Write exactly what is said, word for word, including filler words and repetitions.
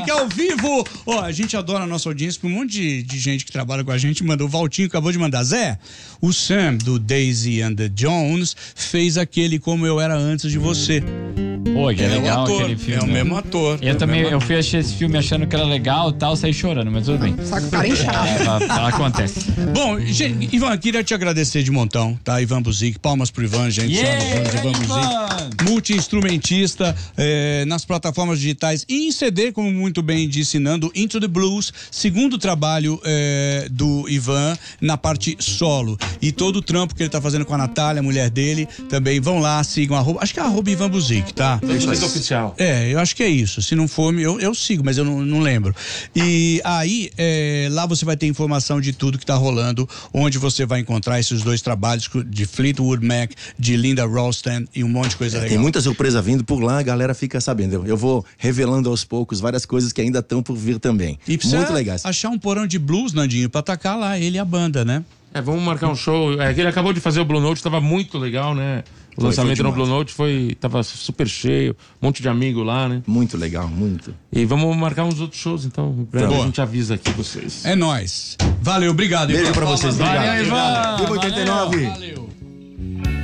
Music ao vivo. Ó, a gente adora a nossa audiência, porque um monte de, de gente que trabalha com a gente mandou. O Valtinho acabou de mandar. Zé, o Sam do Daisy and the Jones fez aquele Como Eu Era Antes de Você. Pô, que é legal ator, aquele filme. É o mesmo ator. Eu é também, mesmo eu fui assistir esse filme achando que era legal e tal, saí chorando, mas tudo bem. Só com o cara inchado. É, acontece. Bom, gente, Ivan, queria te agradecer de montão, tá? Ivan Buzik, palmas pro Ivan, gente. Yeah, Só nos anos, Ivan Buzik, multi-instrumentista é, nas plataformas digitais e em C D, como muito bem disse Nando, Into the Blues, segundo trabalho é, do Ivan na parte solo. E todo o trampo que ele tá fazendo com a Natália, a mulher dele, também vão lá, sigam, arroba, acho que é arroba Ivan Buzik, tá? Buzik oficial. É, eu acho que é isso. Se não for, eu, eu sigo, mas eu não, não lembro. E aí, é, lá você vai ter informação de tudo que tá rolando, onde você vai encontrar esses dois trabalhos de Fleetwood Mac, de Linda Ronstadt e um monte de coisa É, legal. tem muita surpresa vindo por lá, a galera fica sabendo. Eu vou revelando aos poucos várias coisas que ainda estão por vir também. E precisa muito legais. achar um porão de blues, Nandinho, pra atacar lá, ele e a banda, né? É, vamos marcar um show. É que ele acabou de fazer o Blue Note, tava muito legal, né? O Foi, lançamento foi no demais. Blue Note foi, tava super cheio, um monte de amigo lá, né? Muito legal, muito. E vamos marcar uns outros shows, então. Em breve Boa. a gente avisa aqui vocês. É nóis. Valeu, obrigado, Beijo Ivan. pra vocês, Palmas. obrigado. Valeu, Ivan. Viva oitenta e nove. Valeu.